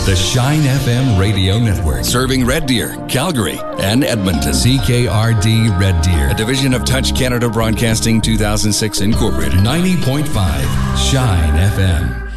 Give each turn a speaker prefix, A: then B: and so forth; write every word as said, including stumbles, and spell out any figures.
A: The Shine F M Radio Network.
B: Serving Red Deer, Calgary, and Edmonton.
A: C K R D Red Deer.
B: A division of Touch Canada Broadcasting two thousand six Incorporated.
A: ninety point five Shine F M.